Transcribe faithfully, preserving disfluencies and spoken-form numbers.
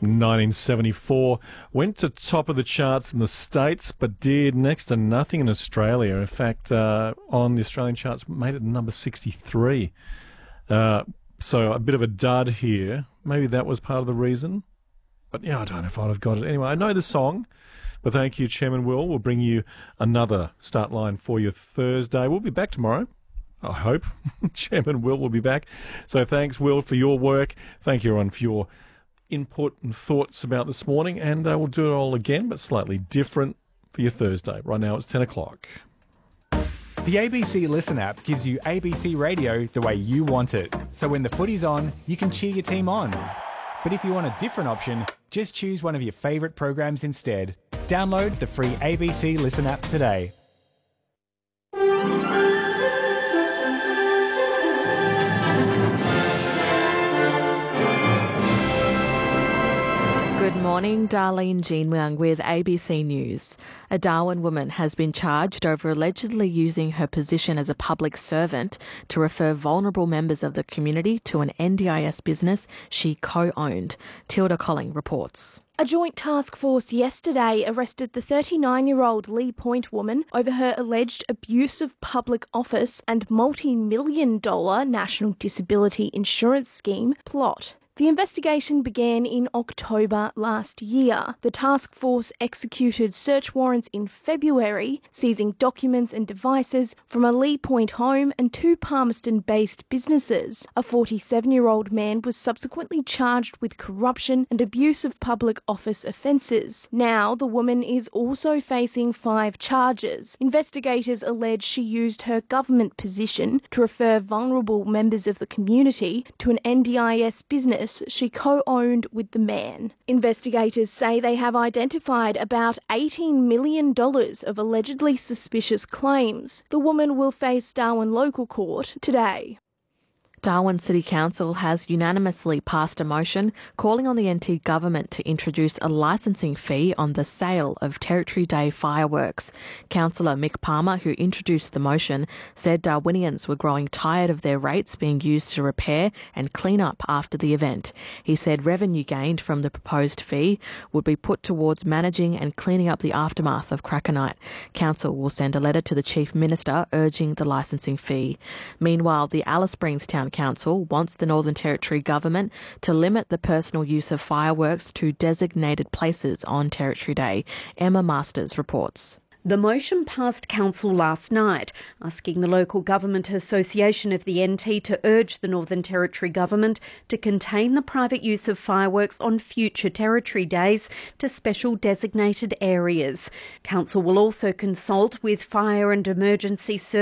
nineteen seventy-four. Went to top of the charts in the States, but did next to nothing in Australia. In fact, uh, on the Australian charts, made it number sixty-three. Uh, so a bit of a dud here. Maybe that was part of the reason. But yeah, I don't know if I'd have got it. Anyway, I know the song. But thank you, Chairman Will. We'll bring you another start line for your Thursday. We'll be back tomorrow. I hope. Chairman Will will be back. So thanks, Will, for your work. Thank you, everyone, for your input and thoughts about this morning. And uh, we'll do it all again, but slightly different for your Thursday. Right now it's ten o'clock. The A B C Listen app gives you A B C radio the way you want it. So when the footy's on, you can cheer your team on. But if you want a different option, just choose one of your favourite programs instead. Download the free A B C Listen app today. Good morning, Darlene Jean-Myung with A B C News. A Darwin woman has been charged over allegedly using her position as a public servant to refer vulnerable members of the community to an N D I S business she co-owned. Tilda Colling reports. A joint task force yesterday arrested the thirty-nine-year-old Lee Point woman over her alleged abuse of public office and multi-million dollar National Disability Insurance Scheme plot. The investigation began in October last year. The task force executed search warrants in February, seizing documents and devices from a Lee Point home and two Palmerston-based businesses. A forty-seven-year-old man was subsequently charged with corruption and abuse of public office offences. Now, the woman is also facing five charges. Investigators allege she used her government position to refer vulnerable members of the community to an N D I S business she co-owned with the man. Investigators say they have identified about eighteen million dollars of allegedly suspicious claims. The woman will face Darwin Local Court today. Darwin City Council has unanimously passed a motion calling on the N T government to introduce a licensing fee on the sale of Territory Day fireworks. Councillor Mick Palmer, who introduced the motion, said Darwinians were growing tired of their rates being used to repair and clean up after the event. He said revenue gained from the proposed fee would be put towards managing and cleaning up the aftermath of Cracker Night. Council will send a letter to the Chief Minister urging the licensing fee. Meanwhile, the Alice Springs Town Council wants the Northern Territory government to limit the personal use of fireworks to designated places on Territory Day. Emma Masters reports. The motion passed council last night, asking the Local Government Association of the N T to urge the Northern Territory government to contain the private use of fireworks on future Territory days to special designated areas. Council will also consult with fire and emergency services